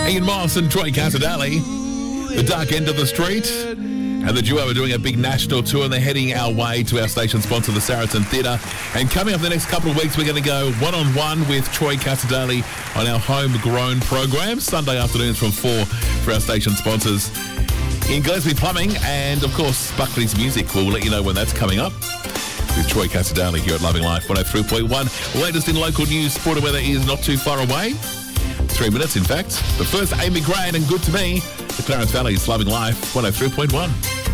Ian Moss and Troy Casadali, The Dark End of the Street. And the duo are doing a big national tour and they're heading our way to our station sponsor, the Saracen Theatre. And coming up the next couple of weeks, we're going to go one-on-one with Troy Casadali on our homegrown program, Sunday afternoons from 4 for our station sponsors in Gillespie Plumbing. And, of course, Buckley's Music. We'll let you know when that's coming up with Troy Casadali here at Loving Life 103.1. Latest in local news, sport and weather is not too far away. 3 minutes, in fact. But first, Amy Grant and Good to Me. The Clarence Valley's Loving Life 103.1.